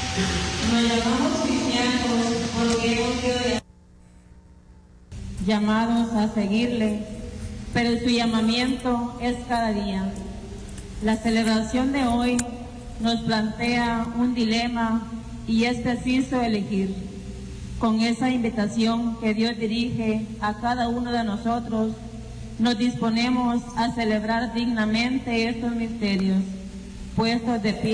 Nos llamamos cristianos porque hemos sido llamados a seguirle, pero su llamamiento es cada día. La celebración de hoy nos plantea un dilema y es preciso elegir. Con esa invitación que Dios dirige a cada uno de nosotros, nos disponemos a celebrar dignamente estos misterios, puestos de pie.